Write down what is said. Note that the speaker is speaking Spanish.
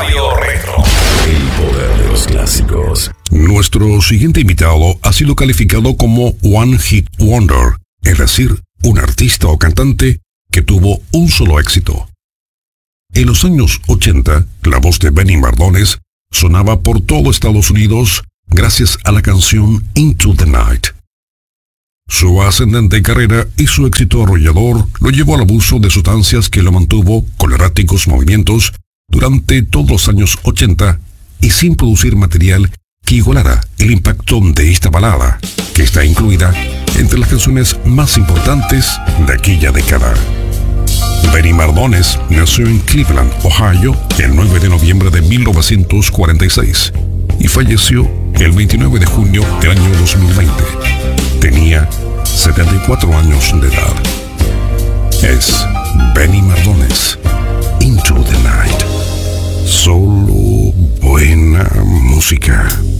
Radio Retro. El poder de los clásicos. Nuestro siguiente invitado ha sido calificado como One Hit Wonder, es decir, un artista o cantante que tuvo un solo éxito. En los años 80, la voz de Benny Mardones sonaba por todo Estados Unidos gracias a la canción Into the Night. Su ascendente carrera y su éxito arrollador lo llevó al abuso de sustancias que lo mantuvo con erráticos movimientos durante todos los años 80 y sin producir material que igualara el impacto de esta balada, que está incluida entre las canciones más importantes de aquella década. Benny Mardones nació en Cleveland, Ohio, el 9 de noviembre de 1946 y falleció el 29 de junio del año 2020. Tenía 74 años de edad. Es Benny Mardones, Into the Night. Solo buena música.